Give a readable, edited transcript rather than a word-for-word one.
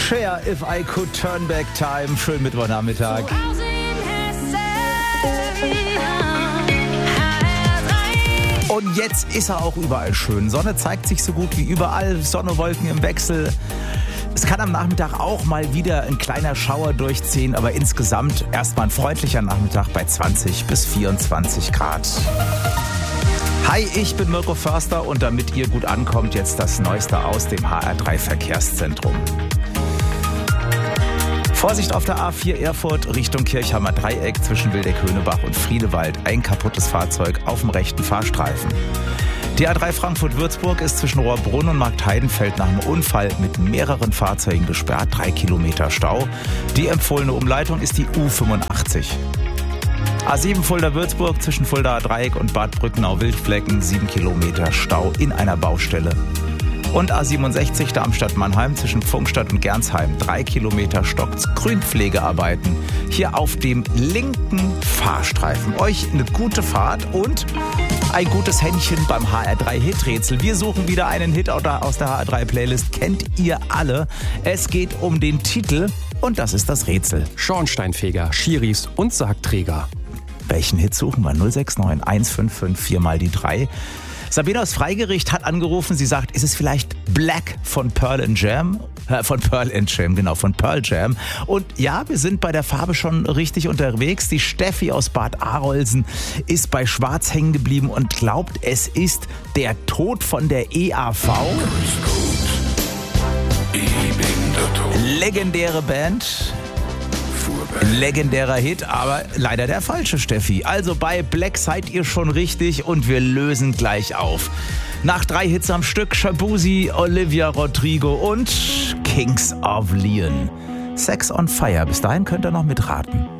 Cher, If I Could Turn Back Time. Schönen Mittwochnachmittag. Und jetzt ist er auch überall schön. Sonne zeigt sich so gut wie überall. Sonne, Wolken im Wechsel. Es kann am Nachmittag auch mal wieder ein kleiner Schauer durchziehen, aber insgesamt erstmal ein freundlicher Nachmittag bei 20 bis 24 Grad. Hi, ich bin Mirko Förster und damit ihr gut ankommt, jetzt das Neueste aus dem HR3 Verkehrszentrum. Vorsicht auf der A4 Erfurt Richtung Kirchhammer Dreieck zwischen Wildeck-Höhnebach und Friedewald. Ein kaputtes Fahrzeug auf dem rechten Fahrstreifen. Die A3 Frankfurt-Würzburg ist zwischen Rohrbrunn und Marktheidenfeld nach einem Unfall mit mehreren Fahrzeugen gesperrt. 3 Kilometer Stau. Die empfohlene Umleitung ist die U85. A7 Fulda-Würzburg zwischen Fuldaer Dreieck und Bad Brückenau-Wildflecken. 7 Kilometer Stau in einer Baustelle. Und A67 Darmstadt-Mannheim zwischen Pfungstadt und Gernsheim. 3 Kilometer stockt's. Grünpflegearbeiten. Hier auf dem linken Fahrstreifen. Euch eine gute Fahrt und ein gutes Händchen beim HR3-Hit-Rätsel. Wir suchen wieder einen Hit aus der HR3-Playlist. Kennt ihr alle? Es geht um den Titel und das ist das Rätsel. Schornsteinfeger, Schiris und Sargträger. Welchen Hit suchen wir? 069 155 4 mal die 3. Sabine aus Freigericht hat angerufen. Sie sagt, ist es vielleicht Black von Pearl Jam? Von Pearl Jam. Und ja, wir sind bei der Farbe schon richtig unterwegs. Die Steffi aus Bad Arolsen ist bei Schwarz hängen geblieben und glaubt, es ist der Tod von der EAV. Legendäre Band. Legendärer Hit, aber leider der falsche, Steffi. Also bei Black seid ihr schon richtig und wir lösen gleich auf. Nach 3 Hits am Stück, Shabuzi, Olivia Rodrigo und Kings of Leon. Sex on Fire. Bis dahin könnt ihr noch mitraten.